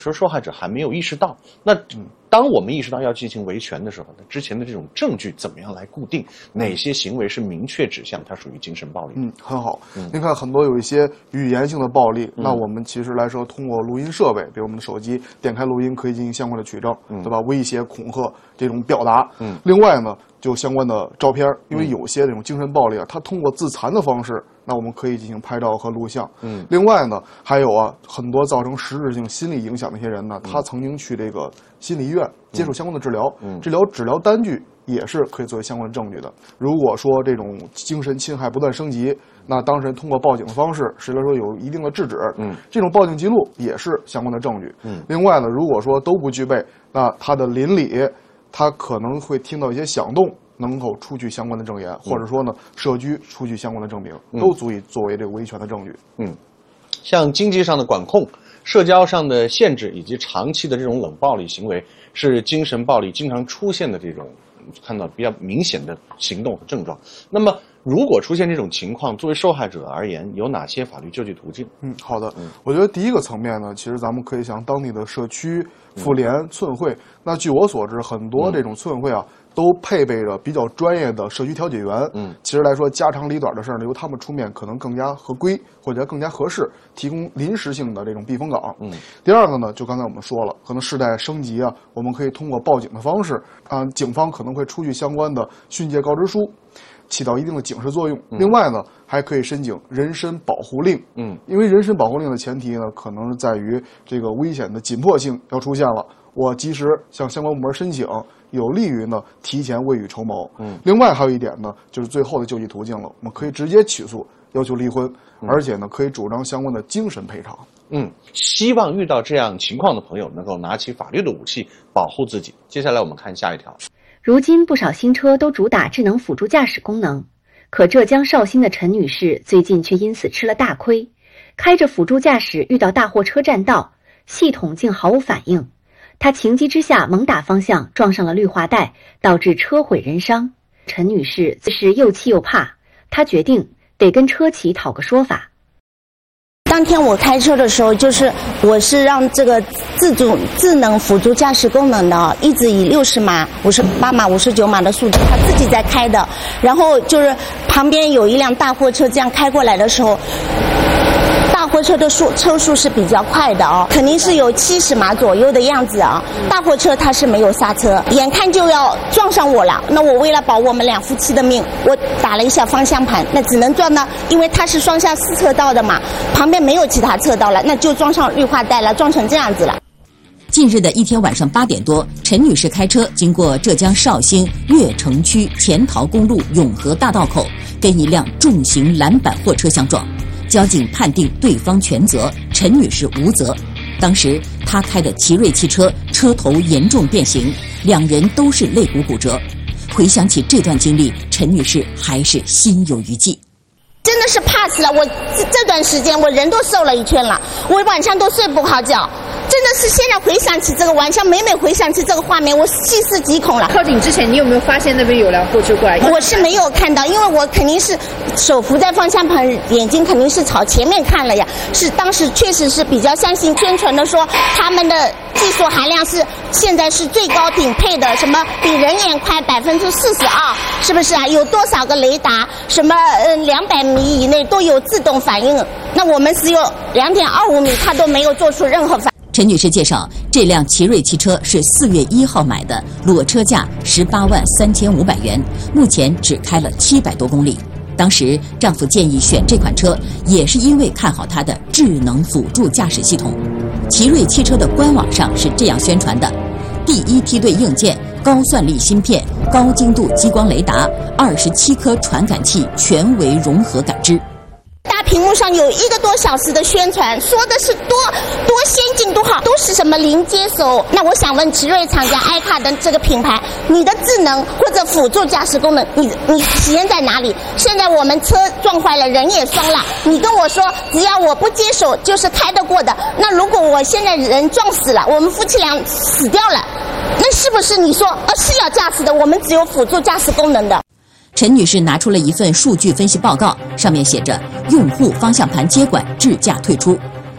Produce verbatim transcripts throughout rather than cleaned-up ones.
说受害者还没有意识到，那当我们意识到要进行维权的时候，那之前的这种证据怎么样来固定哪些行为是明确指向它属于精神暴力？ 嗯，很好。嗯、您看，很多有一些语言性的暴力，嗯、那我们其实来说，通过录音设备，比如我们的手机，点开录音可以进行相关的取证，嗯、对吧？威胁、恐吓这种表达。嗯。另外呢，就相关的照片，因为有些这种精神暴力啊，它通过自残的方式。那我们可以进行拍照和录像。嗯，另外呢，还有啊，很多造成实质性心理影响的一些人呢，嗯、他曾经去这个心理医院接受相关的治疗，嗯，治疗治疗单据也是可以作为相关的证据的。如果说这种精神侵害不断升级，那当事人通过报警的方式，实际来说有一定的制止，嗯，这种报警记录也是相关的证据。嗯，另外呢，如果说都不具备，那他的邻里，他可能会听到一些响动。能够出具相关的证言，或者说呢，社区出具相关的证明，都足以作为这个维权的证据。 嗯，像经济上的管控、社交上的限制以及长期的这种冷暴力行为，是精神暴力经常出现的这种看到比较明显的行动和症状。那么，如果出现这种情况，作为受害者而言，有哪些法律救济途径？ 嗯，好的。嗯，我觉得第一个层面呢，其实咱们可以向当地的社区、妇联、村委会。那据我所知，很多这种村委会啊。都配备着比较专业的社区调解员。嗯，其实来说，家长里短的事儿呢，由他们出面可能更加合规，或者更加合适，提供临时性的这种避风港。嗯，第二个呢，就刚才我们说了，可能事态升级啊，我们可以通过报警的方式啊，警方可能会出具相关的训诫告知书，起到一定的警示作用。嗯、另外呢，还可以申请人身保护令。嗯，因为人身保护令的前提呢，可能是在于这个危险的紧迫性要出现了，我及时向相关部门申请。有利于呢提前未雨绸缪。嗯，另外还有一点呢，就是最后的救济途径了，我们可以直接起诉要求离婚，嗯、而且呢可以主张相关的精神赔偿。 嗯，希望遇到这样情况的朋友能够拿起法律的武器保护自己。接下来我们看下一条。 如今不少新车都主打智能辅助驾驶功能，可浙江绍兴的陈女士最近却因此吃了大亏，开着辅助驾驶遇到大货车占道，系统竟毫无反应。他情急之下猛打方向，撞上了绿化带，导致车毁人伤。陈女士自是又气又怕，她决定得跟车企讨个说法。 当天我开车的时候，就是我是让这个自主智能辅助驾驶功能的，一直以六十码、五十八码、五十九码的速度，他自己在开的。然后就是旁边有一辆大货车这样开过来的时候。大货车的速车速是比较快的啊，肯定是有七十码左右的样子啊。大货车它是没有刹车，眼看就要撞上我了。那我为了保我们两夫妻的命，我打了一下方向盘，那只能撞到，因为它是双向四车道的嘛，旁边没有其他车道了，那就撞上绿化带了，撞成这样子了。 近日的一天晚上八点多，陈女士开车经过浙江绍兴越城区潜逃公路永和大道口，跟一辆重型拦板货车相撞。交警判定对方全责，陈女士无责。当时她开的奇瑞汽车车头严重变形，两人都是肋骨骨折。回想起这段经历，陈女士还是心有余悸。 真的是怕死了，我这这段时间我人都瘦了一圈了，我晚上都睡不好觉。真的是现在回想起这个晚上，每每回想起这个画面，我细思极恐了。 靠近之前，你有没有发现那边有辆货车过来？ 我是没有看到，因为我肯定是手扶在方向盘，眼睛肯定是朝前面看了呀。是当时确实是比较相信宣传的说他们的技术含量是现在是最高顶配的，什么比人眼快百分之四十二，是不是啊？有多少个雷达，什么呃两百米以内都有自动反应。那我们只有两点二五米，它都没有做出任何反应。 陈女士介绍，这辆奇瑞汽车是四月一号买的，裸车价十八万三千五百元，目前只开了七百多公里。当时丈夫建议选这款车，也是因为看好它的智能辅助驾驶系统。奇瑞汽车的官网上是这样宣传的：第一梯队硬件、高算力芯片、高精度激光雷达、二十七颗传感器，全为融合感知。 大屏幕上有一个多小时的宣传，说的是多多先进多好，都是什么零接手。那我想问奇瑞厂家埃卡的这个品牌，你的智能或者辅助驾驶功能，你你体验在哪里？现在我们车撞坏了，人也伤了，你跟我说只要我不接手就是开得过的。那如果我现在人撞死了，我们夫妻俩死掉了，那是不是你说呃是要驾驶的，我们只有辅助驾驶功能的？ 陈女士拿出了一份数据分析报告，上面写着用户方向盘接管智驾退出。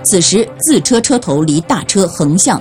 此时自车车头离大车横向